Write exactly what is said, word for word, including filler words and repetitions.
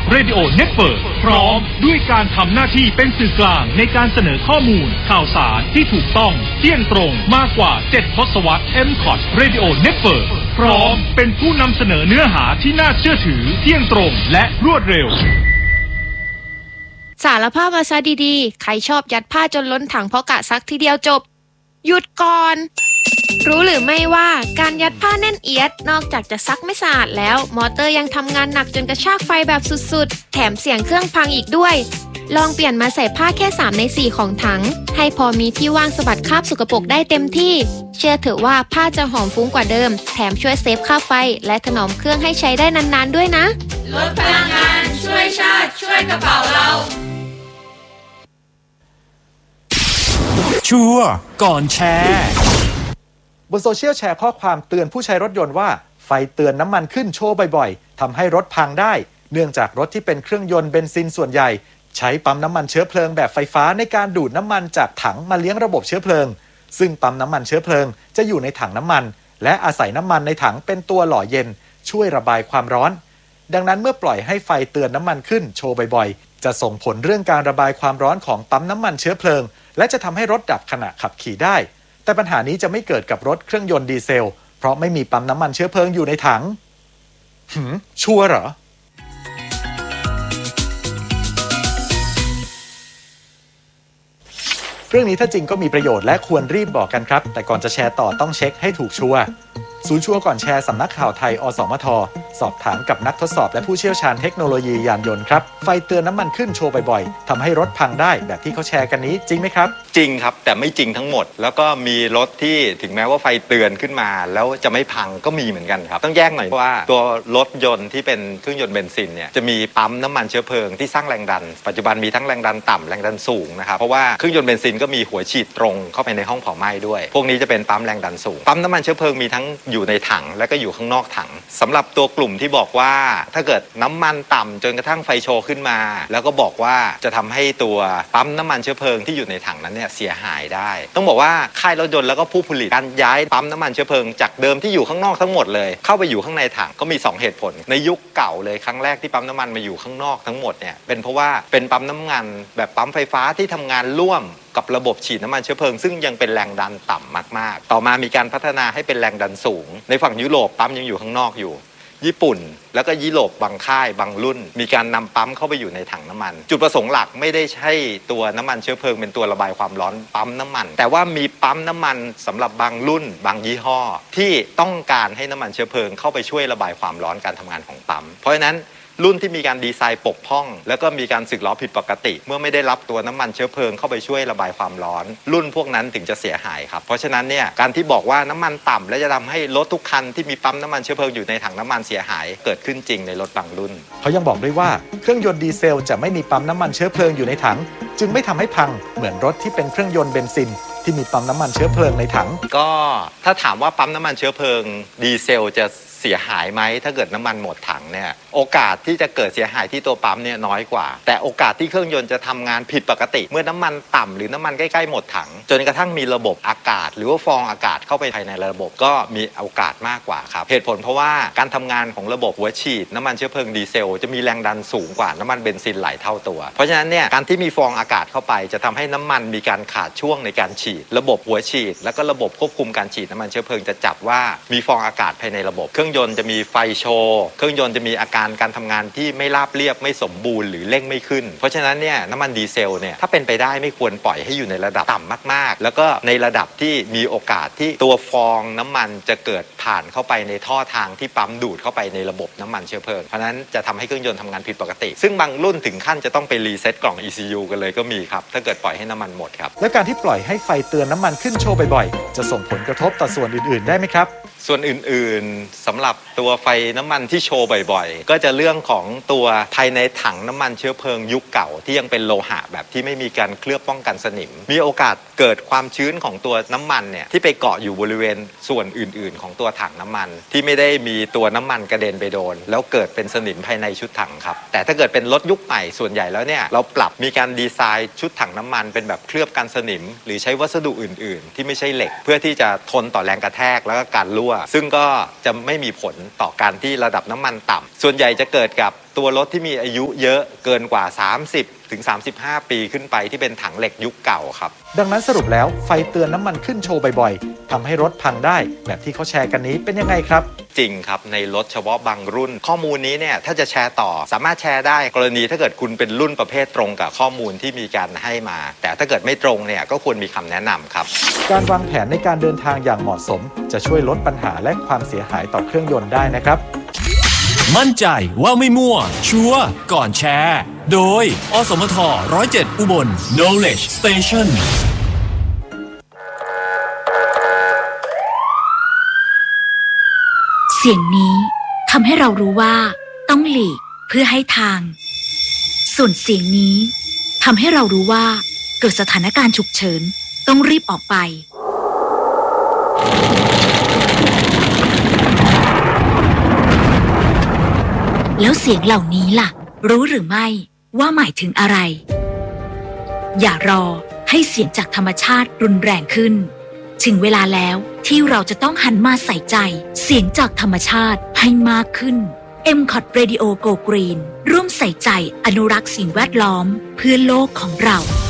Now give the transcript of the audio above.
Radio Network พร้อมด้วยการทำหน้าที่เป็นสื่อกลางในการเสนอข้อมูลข่าวสารที่ถูกต้องเที่ยงตรงมากกว่าเจ็ดทศวรรษ เอ็ม คอท Radio Network พร้อมเป็นผู้นำเสนอเนื้อหาที่น่าเชื่อถือเที่ยงตรงและรวดเร็วสารภาพมาซะดีๆใครชอบยัดผ้าจนล้นถังเพราะกะซักทีเดียวจบหยุดก่อนรู้หรือไม่ว่าการยัดผ้าแน่นเอียดนอกจากจะซักไม่สะอาดแล้วมอเตอร์ยังทำงานหนักจนกระชากไฟแบบสุดๆแถมเสียงเครื่องพังอีกด้วยลองเปลี่ยนมาใส่ผ้าแค่สามในสี่ของถังให้พอมีที่ว่างสะบัดคราบสกปรกได้เต็มที่เชื่อเถอะว่าผ้าจะหอมฟุ้งกว่าเดิมแถมช่วยเซฟค่าไฟและถนอมเครื่องให้ใช้ได้นานๆด้วยนะลดพลังงานช่วยชาติช่วยกระเป๋าเราชัวร์ก่อนแชร์บนโซเชียลแชร์ข้อความเตือนผู้ใช้รถยนต์ว่าไฟเตือนน้ำมันขึ้นโชว์บ่อยๆทำให้รถพังได้เนื่องจากรถที่เป็นเครื่องยนต์เบนซินส่วนใหญ่ใช้ปั๊มน้ำมันเชื้อเพลิงแบบไฟฟ้าในการดูดน้ำมันจากถังมาเลี้ยงระบบเชื้อเพลิงซึ่งปั๊มน้ำมันเชื้อเพลิงจะอยู่ในถังน้ำมันและอาศัยน้ำมันในถังเป็นตัวหล่อเย็นช่วยระบายความร้อนดังนั้นเมื่อปล่อยให้ไฟเตือนน้ำมันขึ้นโชว์บ่อยๆจะส่งผลเรื่องการระบายความร้อนของปั๊มน้ำมันเชื้อเพลิงและจะทำให้รถดับขณะขับขี่ได้แต่ปัญหานี้จะไม่เกิดกับรถเครื่องยนต์ดีเซลเพราะไม่มีปั๊มน้ำมันเชื้อเพลิงอยู่ในถังหืมชัวร์เหรอเรื่องนี้ถ้าจริงก็มีประโยชน์และควรรีบบอกกันครับแต่ก่อนจะแชร์ต่อต้องเช็คให้ถูกชัวร์ศูนย์ชัวร์ก่อนแชร์สำนักข่าวไทยอสมทสอบถามกับนักทดสอบและผู้เชี่ยวชาญเทคโนโลยียานยนต์ครับไฟเตือนน้ำมันขึ้นโชว์บ่อยๆทำให้รถพังได้แบบที่เขาแชร์กันนี้จริงไหมครับจริงครับแต่ไม่จริงทั้งหมดแล้วก็มีรถที่ถึงแม้ว่าไฟเตือนขึ้นมาแล้วจะไม่พังก็มีเหมือนกันครับต้องแยกหน่อยว่าตัวรถยนต์ที่เป็นเครื่องยนต์เบนซินเนี่ยจะมีปั๊มน้ำมันเชื้อเพลิงที่สร้างแรงดันปัจจุบันมีทั้งแรงดันต่ำแรงดันสูงนะครับเพราะว่าเครื่องยนต์เบนซินก็มีหัวฉีดตรงเข้าไปในห้องเผาไหม้ด้วยพวกนี้จะเป็นปั๊มแรงดันสูงปั๊มน้ำมันเชื้อเพลิงมีทั้งอยู่ในถังและก็อยู่ข้างนอกถังสำหรับตัวกลุ่มที่บอกว่าถ้าเกิดน้ำมันต่ำจนกระทั่งไฟโชว์ขึ้นมาแล้วก็บอกว่าจะทำให้ตัวปั๊มน้ำมันเชื้อเพลิงที่อยู่ในถังนั้นเนี่ยเสียหายได้ต้องบอกว่าค่ายรถยนต์แล้วก็ผู้ผลิตการย้ายปั๊มน้ำมันเชื้อเพลิงจากเดิมที่อยู่ข้างนอกทั้งหมดเลยเข้าไปอยู่ข้างในถังก็มีสองเหตุผลในยุคเก่าเลยครั้งแรกที่ปั๊มน้ำมันมาอยู่ข้างนอกทั้งหมดเนี่ยเป็นเพราะว่าเป็นปั๊มน้ำมันแบบปั๊มไฟฟ้าที่ทำงานร่วมกับระบบฉีดน้ำมันเชื้อเพลิงซึ่งยังเป็นแรงดันต่ำมากๆต่อมามีการพัฒนาให้เป็นแรงดันสูงในฝั่งยุโรปปั๊มยังอยู่ข้างนอกอยู่ญี่ปุ่นแล้วก็ยุโรปบางค่ายบางรุ่นมีการนำปั๊มเข้าไปอยู่ในถังน้ำมันจุดประสงค์หลักไม่ได้ใช่ตัวน้ำมันเชื้อเพลิงเป็นตัวระบายความร้อนปั๊มน้ำมันแต่ว่ามีปั๊มน้ำมันสำหรับบางรุ่นบางยี่ห้อที่ต้องการให้น้ำมันเชื้อเพลิงเข้าไปช่วยระบายความร้อนการทำงานของปั๊มเพราะฉะนั้นรุ่นที่มีการดีไซน์ปกพ่องแล้วก็มีการสึกหรอผิดปกติเมื่อไม่ได้รับตัวน้ำมันเชื้อเพลิงเข้าไปช่วยระบายความร้อนรุ่นพวกนั้นถึงจะเสียหายครับเพราะฉะนั้นเนี่ยการที่บอกว่าน้ำมันต่ำและจะทำให้รถทุกคันที่มีปั๊มน้ำมันเชื้อเพลิงอยู่ในถังน้ำมันเสียหายเกิดขึ้นจริงในรถบางรุ่นเขายังบอกด้วยว่าเครื่องยนต์ดีเซลจะไม่มีปั๊มน้ำมันเชื้อเพลิงอยู่ในถังจึงไม่ทำให้พังเหมือนรถที่เป็นเครื่องยนต์เบนซินที่มีปั๊มน้ำมันเชื้อเพลิงในถังก็ถ้าถามว่าปั๊มน้ำมันเชื้อเพลิงดีเซลจะเสียหายไหมถ้าเกิดน้ำมันหมดถังเนี่ยโอกาสที่จะเกิดเสียหายที่ตัวปั๊มเนี่ยน้อยกว่าแต่โอกาสที่เครื่องยนต์จะทำงานผิดปกติเมื่อน้ำมันต่ำหรือน้ำมันใกล้ๆหมดถังจนกระทั่งมีระบบอากาศหรือว่าฟองอากาศเข้าไปภายในระบบก็มีโอกาสมากกว่าครับเหตุผลเพราะว่าการทำงานของระบบหัวฉีดน้ำมันเชื้อเพลิงดีเซลจะมีแรงดันสูงกว่าน้ำมันเบนซินหลายเท่าตัวเพราะฉะนั้นเนี่ยการที่มีฟองอากาศเข้าไปจะทำให้น้ำมันมีการขาดช่วงในการฉีดระบบหัวฉีดแล้วก็ระบบควบคุมการฉีดน้ำมันเชื้อเพลิงจะจับว่ามีฟองอากาศภายในระบบเครื่องยนต์จะมีไฟโชว์เครื่องยนต์จะมีอาการการทำงานที่ไม่ราบเรียบไม่สมบูรณ์หรือเร่งไม่ขึ้นเพราะฉะนั้นเนี่ยน้ำมันดีเซลเนี่ยถ้าเป็นไปได้ไม่ควรปล่อยให้อยู่ในระดับต่ำมากๆแล้วก็ในระดับที่มีโอกาสที่ตัวฟองน้ำมันจะเกิดผ่านเข้าไปในท่อทางที่ปั๊มดูดเข้าไปในระบบน้ำมันเชื้อเพลิงเพราะนั้นจะทำให้เครื่องยนต์ทำงานผิดปกติซึ่งบางรุ่นถึงขั้นจะต้องไปรีเซ็ตกล่อง อี ซี ยู กันเลยก็มีครับถ้าเกิดปล่อยให้น้ำมันหมดครับและการที่ปล่อยให้ไฟเตือนน้ำมันขึ้นโชว์บ่อยๆจะส่งผลกระทบต่อส่วนอื่นๆได้ไหมครับส่วนอื่นๆสำหรับตัวไฟน้ำมันที่โชว์บ่อยๆก็จะเรื่องของตัวภายในถังน้ำมันเชื้อเพลิงยุคเก่าที่ยังเป็นโลหะแบบที่ไม่มีการเคลือบป้องกันสนิมมีโอกาสเกิดความชื้นของตัวน้ำมันเนี่ยที่ไปเกาะอยู่บริเวณส่วนอื่นๆของตัวถังน้ำมันที่ไม่ได้มีตัวน้ำมันกระเด็นไปโดนแล้วเกิดเป็นสนิมภายในชุดถังครับแต่ถ้าเกิดเป็นรถยุคใหม่ส่วนใหญ่แล้วเนี่ยเราปรับมีการดีไซน์ชุดถังน้ำมันเป็นแบบเคลือบกันสนิมหรือใช้วัสดุอื่นๆที่ไม่ใช่เหล็กเพื่อที่จะทนต่อแรงกระแทกแล้วก็การรั่วซึ่งก็จะไม่มีผลต่อการที่ระดับน้ำมันต่ำส่วนใหญ่จะเกิดกับตัวรถที่มีอายุเยอะเกินกว่าสามสิบถึงสามสิบห้าปีขึ้นไปที่เป็นถังเหล็กยุคเก่าครับดังนั้นสรุปแล้วไฟเตือนน้ำมันขึ้นโชว์บ่อยๆทำให้รถพังได้แบบที่เขาแชร์กันนี้เป็นยังไงครับจริงครับในรถเฉพาะบางรุ่นข้อมูลนี้เนี่ยถ้าจะแชร์ต่อสามารถแชร์ได้กรณีถ้าเกิดคุณเป็นรุ่นประเภทตรงกับข้อมูลที่มีการให้มาแต่ถ้าเกิดไม่ตรงเนี่ยก็ควรมีคำแนะนำครับการวางแผนในการเดินทางอย่างเหมาะสมจะช่วยลดปัญหาและความเสียหายต่อเครื่องยนต์ได้นะครับมั่นใจว่าไม่มั่วชัวร์ก่อนแชร์โดยอสมทหนึ่งศูนย์เจ็ดอุบล Knowledge Station เสียงนี้ทำให้เรารู้ว่าต้องหลีกเพื่อให้ทางส่วนเสียงนี้ทำให้เรารู้ว่าเกิดสถานการณ์ฉุกเฉินต้องรีบออกไปแล้วเสียงเหล่านี้ล่ะรู้หรือไม่ว่าหมายถึงอะไรอย่ารอให้เสียงจากธรรมชาติรุนแรงขึ้นถึงเวลาแล้วที่เราจะต้องหันมาใส่ใจเสียงจากธรรมชาติให้มากขึ้น เอ็ม ซี โอ ที Radio Go Green ร่วมใส่ใจอนุรักษ์สิ่งแวดล้อมเพื่อโลกของเรา